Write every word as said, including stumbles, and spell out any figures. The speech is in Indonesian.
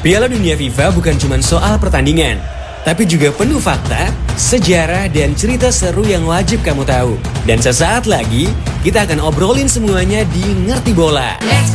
Piala Dunia FIFA bukan cuma soal pertandingan, tapi juga penuh fakta, sejarah, dan cerita seru yang wajib kamu tahu. Dan sesaat lagi, kita akan obrolin semuanya di Ngerti Bola.